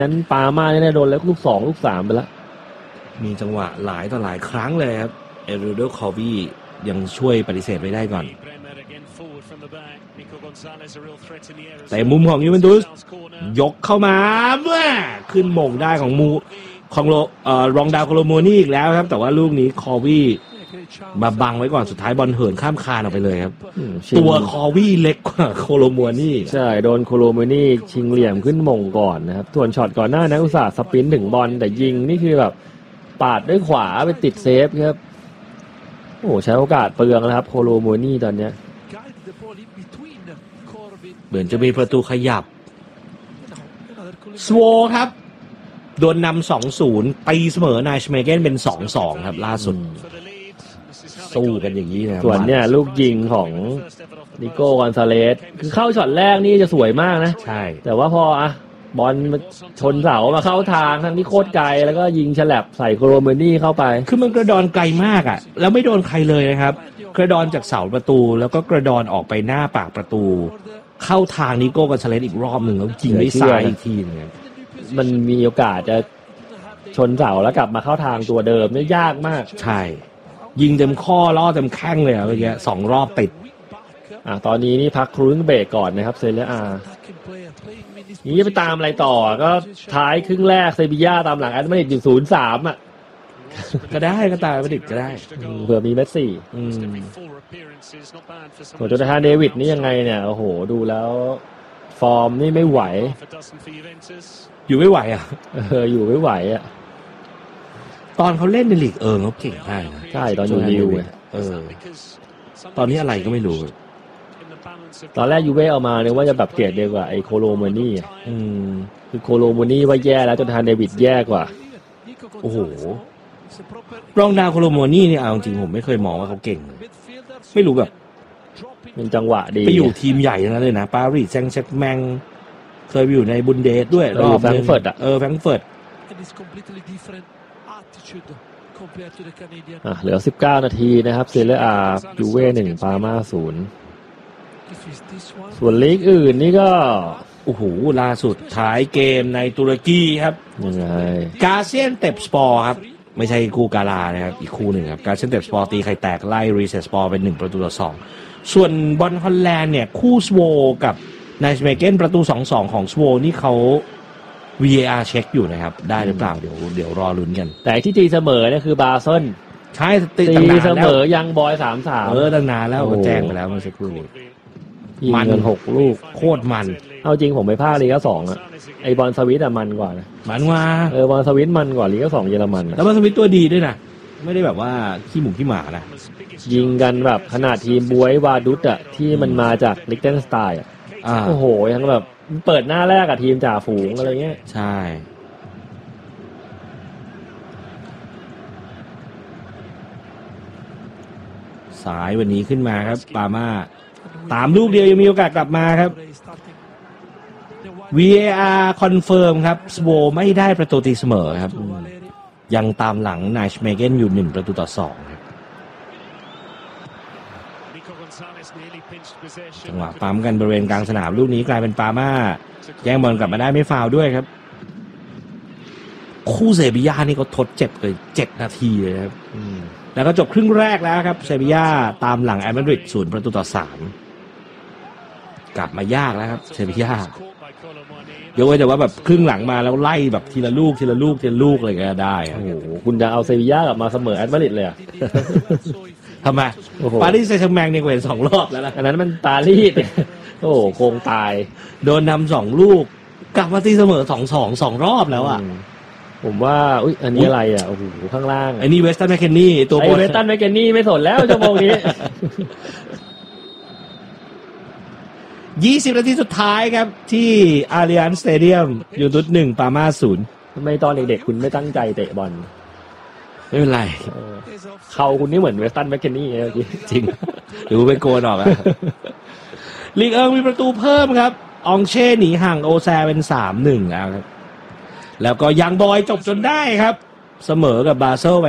นั้นปามาเนี่ยโดนแล้วลูก2ลูก3ไปแล้วมีจังหวะหลายต่อหลายครั้งเลยครับเอรูโดคอวียังช่วยปฏิเสธไว้ได้ก่อนแต่มุมของยูเวนตุสยกเข้ามาเมื่อขึ้นมงได้ของรองดาวโคโลโมนี่อีกแล้วครับแต่ว่าลูกนี้คอวีมาบังไว้ก่อนสุดท้ายบอลเหินข้ามคานออกไปเลยครับตัวคอวีเล็กกว่าโคโลโมนี่ใช่โดนโคโลโมนี่ชิงเหลี่ยมขึ้นมงก่อนนะครับส่วนช็อตก่อนหน้านั้นอุตส่าห์สปรินต์ถึงบอลแต่ยิงนี่คือแบบปาดด้วยขวาไปติดเซฟครับโอ้ใช้โอกาสเปลืองแล้วครับโคโลโมนี่ตอนเนี้ยเหมือนจะมีประตูขยับสโวครับโดนนำ 2-0 ตีเสมอนายชเมเกนเป็น 2-2 ครับล่าสุดสู้กันอย่างนี้นะส่วนเนี่ยลูกยิงของนิโก้กอนซาเลสคือเข้าช็อตแรกนี่จะสวยมากนะใช่แต่ว่าพอบอลชนเสามาเข้าทางทั้งที่โคตรไกลแล้วก็ยิงฉลับใส่โคโลโมนี่เข้าไปคือมันกระดอนไกลมากอ่ะแล้วไม่โดนใครเลยนะครับกระดอนจากเสาประตูแล้วก็กระดอนออกไปหน้าปากประตูเข้าทางนิโก้กอนซาเลสอีกรอบหนึ่งแล้วยิงด้วยซ้ายอีกทีนึงมันมีโอกาสจะชนเสาแล้วกลับมาเข้าทางตัวเดิมนี่ยากมากใช่ยิงเต็มข้อล่อเต็มแข้งเลยเมื่อกี้2 รอบติดตอนนี้นี่พักครึ่งเบรกก่อนนะครับเซเรียอานี่ไปตามอะไรต่อก็ท้ายครึ่งแรกเซบีย่าตามหลังแอตมาดริดอยู่ 0-3 อ่ะก็ได้ก็ตามมาดริดก็ได้เผื่อมีเมสซี่ส่วนโจนาธานเดวิดนี่ยังไงเนี่ยโอ้โหดูแล้วฟอร์มนี่ไม่ไหวอยู่ไม่ไหวอ่ะอยู่ไม่ไหวอ่ะตอนเขาเล่นในลีกเขาเก่งมากนะใช่ตอนอยู่ลิวตอนนี้อะไรก็ไม่รู้ตอนแรกยูเว่เอามาเนี่ยว่าจะแบบเกรดเดียวกว่าไอ้โคโลโมนี่คือโคโลโมนี่ว่าแย่แล้วจนทานเดวิดแย่กว่าโอ้โหรองดาวโคโลโมนี่เนี่ยเอาจริงผมไม่เคยมองว่าเขาเก่งไม่รู้แบบเป็นจังหวะดีไปอยู่ทีมใหญ่ทั้งนั้นเลยนะปารีสแซงต์แชร์กแมงเคยไปอยู่ในบุนเดสด้วยรอบแฟรงก์เฟิร์ตแฟรงก์เฟิร์ตเหลือ19นาทีนะครับเซเรียอายูเว่1ปาม่า0ส่วนลีกอื่นนี่ก็โอ้โหล่าสุดท้ายเกมในตุรกีครับยังไงกาเซียนเตปสปอร์ครับไม่ใช่คู่กาลานะครับอีกคู่หนึ่งครับกาเซียนเตปสปอร์ตีไข่แตกไล่รีเซสปอร์เป็น1-2ส่วนบอลฮอลแลนด์เนี่ยคู่สโวกับไนส์เมเกนประตู 2-2 ของสโวนี่เขา VAR เช็คอยู่นะครับได้หรือเปล่าเดี๋ยวรอลุ้นกันแต่ที่ตีเสมอเนี่ยคือบาเซิลใช่ตีเสมอยังบอย3-3 ตั้งนานแล้วแจ้งไปแล้วเมื่อสักครู่มัน6ลูกโคตรมันเอาจริงผมไม่พลาดลีก2อ่ะไอบอลสวิตมันกว่านะมันว่าบอลสวิตมันกว่าลีก2เยอรมันแล้วบอลสวิตตัวดีด้วยนะไม่ได้แบบว่าขี้หมูขี้หมานะยิงกันแบบขนาดทีมบวยวาดุตอ่ะที่มันมาจากลิกเทนสไตน์อ่ะโอ้โหยังแบบเปิดหน้าแรกกับทีมจ่าฝูงอะไรเงี้ยใช่สายวันนี้ขึ้นมาครับปาม่าตามลูกเดียวยังมีโอกาสกลับมาครับ VAR คอนเฟิร์มครับสโวไม่ได้ประตูตีเสมอครับยังตามหลังไนช์เมเกนอยู่1-2ครับจังหวะปั๊มกันบริเวณกลางสนามลูกนี้กลายเป็นปาม่าแย่งบอลกลับมาได้ไม่ฟาวล์ด้วยครับคู่เซบีย่านี่ก็ทดเจ็บเลย7 นาทีเลยครับแล้วก็จบครึ่งแรกแล้วครับเซบีย่าตามหลังแอตมาดริด0-3กลับมายากแล้วครับเซบีย่ายกเว้นแต่ว่าแบบครึ่งหลังมาแล้วไล่แบบทีละลูกเลยก็ได้โอ้โหคุณจะเอาเซบีย่ากลับมาเสมอแอตมาดริดเลยอ่ะทำไมปารีสแซงต์แชร์กแมงเนี่ยเห็น2 รอบแล้วนะอันนั้นมันปารีสโอ้โคงตายโดนนำ2 ลูกกลับมาตีเสมอ 2 รอบแล้วอ่ะผมว่าอันนี้อะไรอ่ะโอ้โหข้างล่างไอ้นี่เวสตันแมคเคนนี่ตัวไอ้เวสตันแมคเคนนี่ไม่สนแล้วชั่วโมงนี้ 20 นาทีสุดท้ายครับที่อาริอันสเตเดียมยูทูบ1ปาม่า0 ทำไมตอนเด็กๆคุณไม่ตั้งใจเตะบอลไม่เป็นไรเขาคุณนี่เหมือนเวสตันแมคเคนนี่จริงหรือไปโกนออกอะลีกมีประตูเพิ่มครับองเช่หนีห่างโอแซเป็น 3-1 แล้วครับแล้วก็ยังบอยจบจนได้ครับเสมอกับบาเซลไป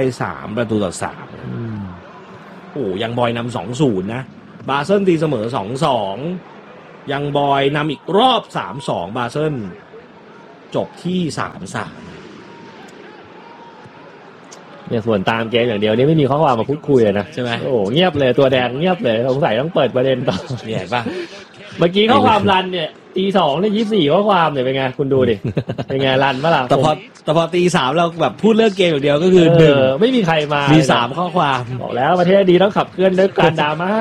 3-3โอ้ยังบอยนำ 2-0 นะบาเซิลตีเสมอ 2-2 ยังบอยนำอีกรอบ 3-2 บาเซิลจบที่ 3-3 เนี่ยส่วนตามเกมอย่างเดียวนี่ไม่มีข้อความมาพูดคุยเลยนะใช่ไหมโอ้เงียบเลยตัวแดงเงียบเลยสงสัยต้องเปิดประเด็นต่อเนี่ยเห็นป่ะเมื่อกี้ข้อความรันเนี่ยตีสองเนี่ย24ข้อความเนี่ยเป็นไงคุณดูดิ เป็นไงรันปะล่ะแต่พอตี 3เราแบบพูดเรื่องเกมอย่างเดียวก็คือ1 ไม่มีใครมามีมี 3 ข้อความบอกแล้วประเทศดีต้องขับเคลื่อนด้วยการดราม่า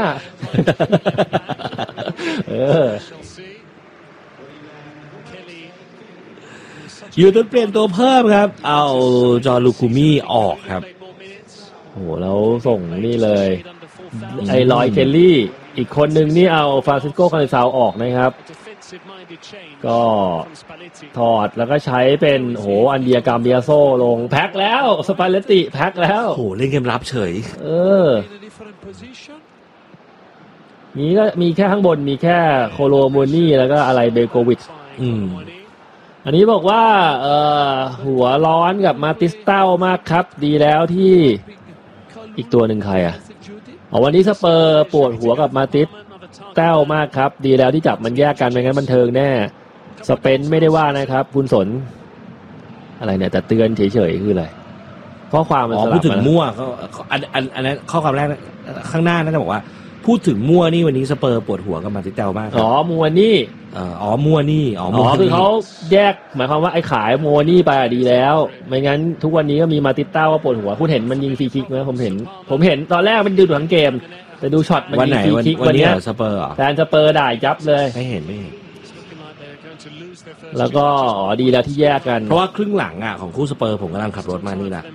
ยูทูบเปลี่ยนตัวเพิ่มครับเอาจอลูคูมี่ออกครับโอ้โหแล้วส่งนี่เลยไอ้ลอยเคลลี่อีกคนนึงนี่เอาฟรานซิสโกคาริซาวออกนะครับ ก็ถอดแล้วก็ใช้เป็นโหอันเดียกามเบียโซลงแพ็คแล้วสปาเลตติแพ็คแล้วโอ้โหเล่นเกมรับเฉยนี้ก็มีแค่ข้างบนมีแค่โคโลโมนี่แล้วก็อะไรเบโกวิชอันนี้บอกว่าหัวร้อนกับมาติสเต้ามากครับดีแล้วที่อีกตัวหนึ่งใครอ่ะวันนี้สเปอร์ปวดหัวกับมาติสเต้ามากครับดีแล้วที่จับมันแยกกันไม่งั้นบันเทิงแน่สเปนไม่ได้ว่านะครับคุณสนอะไรเนี่ยแต่เตือนเฉยๆคืออะไรข้อความมันสลับพูดถึงมั่วเขาอันนั้นข้อความแรกข้างหน้าน่าจะบอกว่าพูดถึงมั่วนี่วันนี้สเปอร์ปวดหัวกับมาติสเต้ามากมัวนี่มั่วนี่คือเขาแยกหมายความว่าไอ้ขายมัวนี่ไปดีแล้วไม่งั้นทุกวันนี้ก็มีมาติสเต้าว่าปวดหัวคุณเห็นมันยิงฟรีคิกไหมผมเห็นตอนแรกมันดูทั้งเกมแต่ดูช็อตมันยิงฟรีคิกวันนี้สเปอร์แฟนสเปอร์ด่ายับเลยไม่เห็นแล้วก็ดีแล้วที่แยกกันเพราะว่าครึ่งหลังของคู่สเปอร์ผมกำลังขับรถมานี่แหละ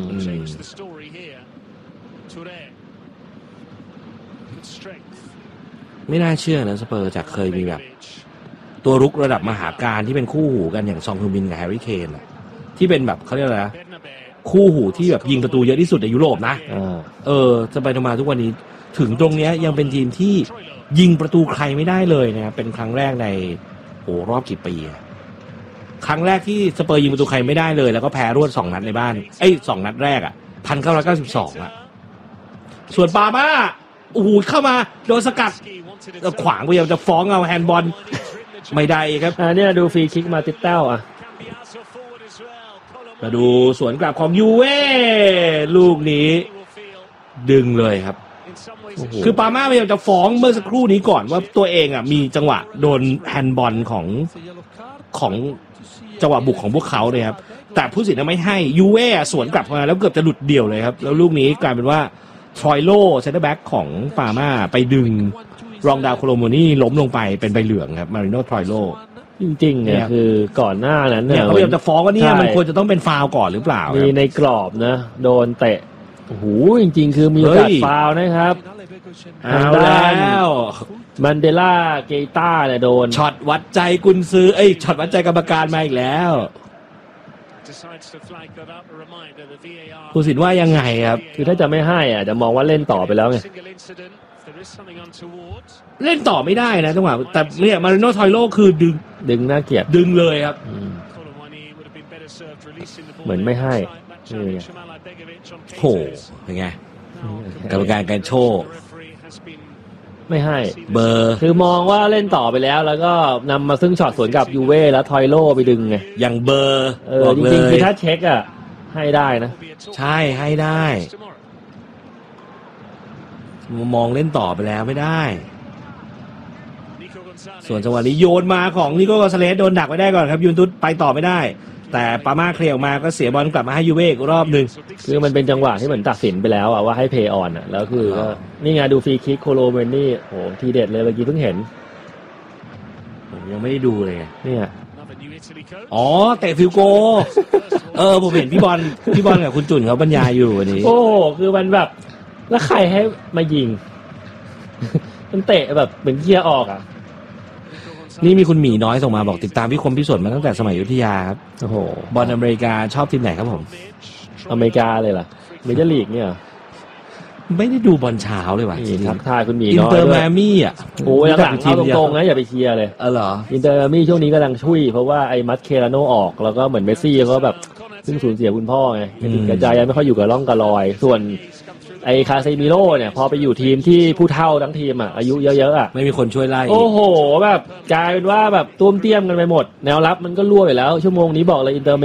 ไม่น่าเชื่อนะสเปอร์จากเคยมีแบบตัวรุกระดับมหาการที่เป็นคู่หูกันอย่างซองฮึมินกับแฮร์รี่เคนที่เป็นแบบเขาเรียกอะไรนะคู่หูที่แบบยิงประตูเยอะที่สุดในยุโรปนะจะไปทำไมทุกวันนี้ถึงตรงนี้ยังเป็นทีมที่ยิงประตูใครไม่ได้เลยนะครับเป็นครั้งแรกในรอบกี่ปีครั้งแรกที่สเปอร์ยิงประตูใครไม่ได้เลยแล้วก็แพ้รวด2 นัดในบ้าน2 นัดแรก1992ส่วนปาม่าโอ้โหเข้ามาโดนสกัดขวางพยายามจะฟ้องเอาแฮนด์บอลไม่ได้ครับเนี่ยดูฟรีคิกมาติดเต้ามาดูสวนกลับของยูเว่ลูกนี้ดึงเลยครับคือปาม่าพยายามจะฟ้องเมื่อสักครู่นี้ก่อนว่าตัวเองมีจังหวะโดนแฮนด์บอลของจังหวะบุกของพวกเขาเลยครับแต่ผู้สินไม่ให้ยูเว่สวนกลับมาแล้วเกือบจะหลุดเดี่ยวเลยครับแล้วลูกนี้กลายเป็นว่าทรอยโลเซนเตอร์แบ็กของปาม่าไปดึงรองดาวโคโลโมนี่ล้มลงไปเป็นใบเหลืองครับมาริโน่ทรอยโลจริงๆเนี่ยคือก่อนหน้านั้นเนี่ยเขาพยายามจะฟ้องว่าเนี่ยมันควรจะต้องเป็นฟาวล์ก่อนหรือเปล่ามีในกรอบนะโดนเตะโอ้โหจริงๆคือมีโอกาสฟาวล์นะครับเอาแล้วมันเดล่าเกต้าเนี่ยโดนช็อตวัดใจกุนซือช็อตวัดใจกรรมการมาอีกแล้วผู้สินว่ายังไงครับคือถ้าจะไม่ให้จะมองว่าเล่นต่อไปแล้วไงเล่นต่อไม่ได้นะจังหวะแต่เนี่ยมาริโน่ทอยโลคือดึงน่าเกลียดดึงเลยครับเหมือนไม่ให้โหเป็นไงกรรมการการโชว์ไม่ให้เบอร์คือมองว่าเล่นต่อไปแล้วแล้วก็นำมาซึ่งช็อตสวนกับยูเว่แล้วทอยโลไปดึงไงอย่างเบอร์จริงๆคือถ้าเช็คให้ได้นะใช่ให้ได้มองเล่นต่อไปแล้วไม่ได้ส่วนจังหวะนี้โยนมาของนิโก้กอนซาเลสโดนดักไว้ได้ก่อนครับยูนตุสไปต่อไม่ได้แต่ปาม่าเคลียร์ออกมาก็เสียบอลกลับมาให้ยูเว่อีกรอบนึงคือมันเป็นจังหวะที่เหมือนตัดสินไปแล้วว่าให้เพย์ออนแล้วคือก็นี่ไงดูฟรีคิกโคโลเมนี่โหทีเด็ดเลยเมื่อกี้เพิ่งเห็นผมยังไม่ได้ดูเลยเนี่ยเตะฟิลโกผมเห็นพี่บอลกับคุณจุนเขาบรรยายอยู่วันนี้โอ้คือมันแบบแล้วใครให้มายิงมันเตะแบบเหมือนเกียร์ออกนี่มีคุณหมีน้อยส่งมาบอกติดตามพี่คมพี่สนมาตั้งแต่สมัยอยุธยาครับโอ้โหบอลอเมริกาชอบทีมไหนครับผมอเมริกาเลยล่ะเมเจอร์ลีกเนี่ยไม่ได้ดูบอลเช้าเลยว่ะทักทายคุณหมีน้อยอินเตอร์มามี่โอ้ยหลังๆเอาตรงๆนะอย่าไปเชียร์เลยเหรออินเตอร์มามี่ช่วงนี้กำลังช่วยเพราะว่าไอ้มัสเคราโนออกแล้วก็เหมือนเมสซี่เขาแบบซึ่งสูญเสียคุณพ่อไงกระจายยังไม่ค่อยอยู่กับร่องกับรอยส่วนไอ้คาเซมิโร่เนี่ยพอไปอยู่ทีมที่ผู้เฒ่าทั้งทีมอ่ะอายุเยอะๆอ่ะไม่มีคนช่วยไล่โอ้โหแบบกลายเป็นว่าแบบตุ้มเตี้ยมกันไปหมดแนวรับมันก็รั่วอยู่แล้วชั่วโมงนี้บอกเลยอินเตอร์